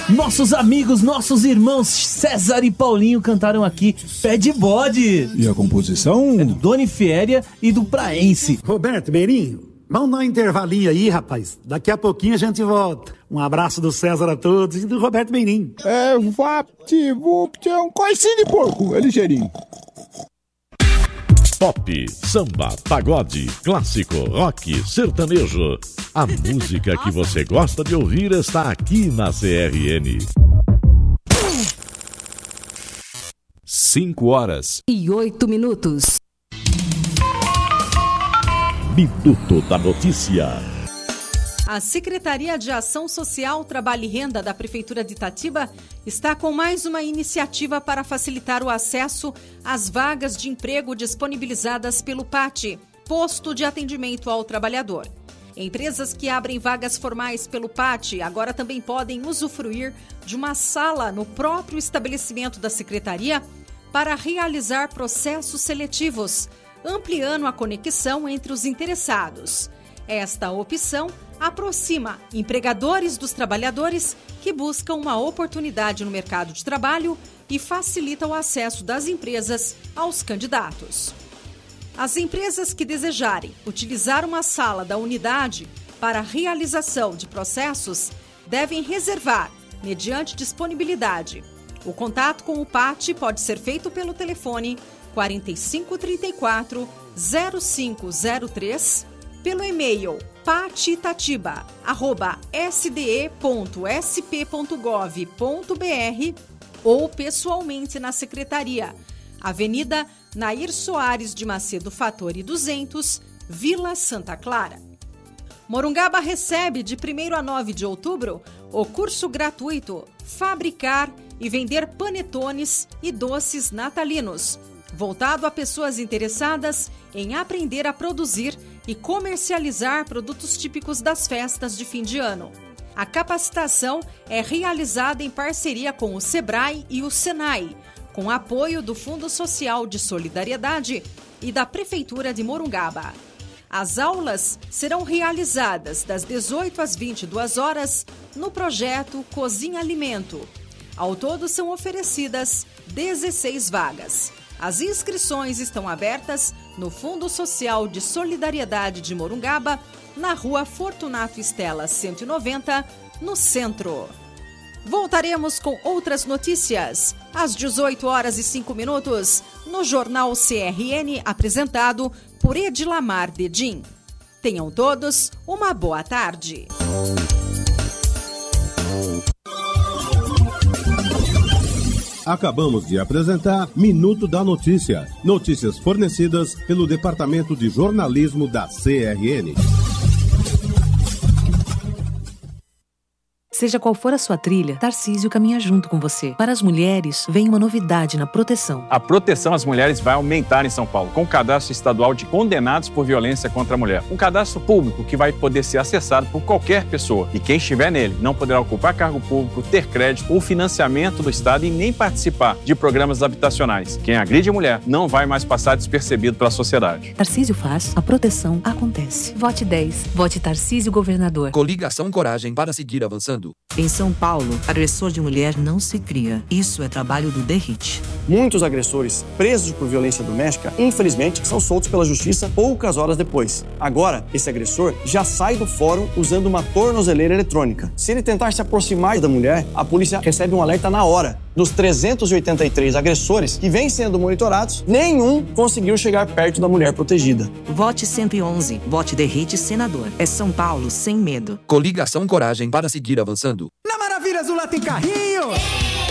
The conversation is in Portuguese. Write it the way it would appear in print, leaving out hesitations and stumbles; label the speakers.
Speaker 1: Nossos amigos, nossos irmãos César e Paulinho cantaram aqui Pé de Bode.
Speaker 2: E a composição?
Speaker 1: É do Doni Fieria e do Praense.
Speaker 3: Roberto Beirinho, vamos dar um intervalinho aí, rapaz. Daqui a pouquinho a gente volta. Um abraço do César a todos e do Roberto Beirinho.
Speaker 2: VaptVupt é um coicinho de porco, é ligeirinho.
Speaker 4: Pop, samba, pagode, clássico, rock, sertanejo. A música que você gosta de ouvir está aqui na CRN.
Speaker 5: 5h08.
Speaker 4: Minuto da Notícia.
Speaker 6: A Secretaria de Ação Social, Trabalho e Renda da Prefeitura de Itatiba está com mais uma iniciativa para facilitar o acesso às vagas de emprego disponibilizadas pelo PAT, Posto de Atendimento ao Trabalhador. Empresas que abrem vagas formais pelo PAT agora também podem usufruir de uma sala no próprio estabelecimento da Secretaria para realizar processos seletivos, ampliando a conexão entre os interessados. Esta opção aproxima empregadores dos trabalhadores que buscam uma oportunidade no mercado de trabalho e facilita o acesso das empresas aos candidatos. As empresas que desejarem utilizar uma sala da unidade para a realização de processos devem reservar, mediante disponibilidade. O contato com o PAT pode ser feito pelo telefone 4534-0503, pelo e-mail patitatiba@sde.sp.gov.br ou pessoalmente na Secretaria, Avenida Nair Soares de Macedo Fattori 200, Vila Santa Clara. Morungaba recebe de 1º a 9 de outubro o curso gratuito Fabricar e Vender Panetones e Doces Natalinos, voltado a pessoas interessadas em aprender a produzir e comercializar produtos típicos das festas de fim de ano. A capacitação é realizada em parceria com o SEBRAE e o SENAI, com apoio do Fundo Social de Solidariedade e da Prefeitura de Morungaba. As aulas serão realizadas das 18 às 22 horas no projeto Cozinha Alimento. Ao todo são oferecidas 16 vagas. As inscrições estão abertas no Fundo Social de Solidariedade de Morungaba, na Rua Fortunato Estela 190, no centro. Voltaremos com outras notícias às 18h05 no Jornal CRN, apresentado por Edilamar Dedim. Tenham todos uma boa tarde.
Speaker 7: Acabamos de apresentar Minuto da Notícia. Notícias fornecidas pelo Departamento de Jornalismo da CRN.
Speaker 5: Seja qual for a sua trilha, Tarcísio caminha junto com você. Para as mulheres, vem uma novidade na proteção.
Speaker 8: A proteção às mulheres vai aumentar em São Paulo, com o cadastro estadual de condenados por violência contra a mulher. Um cadastro público que vai poder ser acessado por qualquer pessoa. E quem estiver nele não poderá ocupar cargo público, ter crédito ou financiamento do Estado e nem participar de programas habitacionais. Quem agride a mulher não vai mais passar despercebido pela sociedade.
Speaker 5: Tarcísio faz, a proteção acontece. Vote 10. Vote Tarcísio Governador.
Speaker 9: Coligação Coragem para seguir avançando.
Speaker 10: Em São Paulo, agressor de mulher não se cria. Isso é trabalho do DERIT.
Speaker 11: Muitos agressores presos por violência doméstica, infelizmente, são soltos pela justiça poucas horas depois. Agora, esse agressor já sai do fórum usando uma tornozeleira eletrônica. Se ele tentar se aproximar da mulher, a polícia recebe um alerta na hora. Dos 383 agressores que vêm sendo monitorados, nenhum conseguiu chegar perto da mulher protegida.
Speaker 10: Vote 111. Vote DERIT Senador. É São Paulo sem medo.
Speaker 9: Coligação Coragem para seguir avançando.
Speaker 12: Na Maravilhas do Lá tem carrinho!